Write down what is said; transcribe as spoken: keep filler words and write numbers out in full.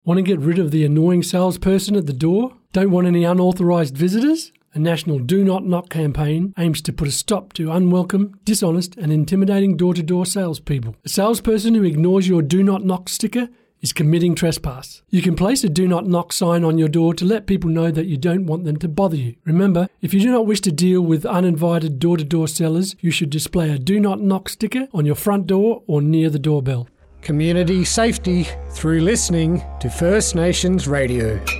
Want to get rid of the annoying salesperson at the door? Don't want any unauthorised visitors? A national Do Not Knock campaign aims to put a stop to unwelcome, dishonest and intimidating door-to-door salespeople. A salesperson who ignores your Do Not Knock sticker is committing trespass. You can place a Do Not Knock sign on your door to let people know that you don't want them to bother you. Remember, if you do not wish to deal with uninvited door-to-door sellers, you should display a Do Not Knock sticker on your front door or near the doorbell. Community safety through listening to First Nations Radio.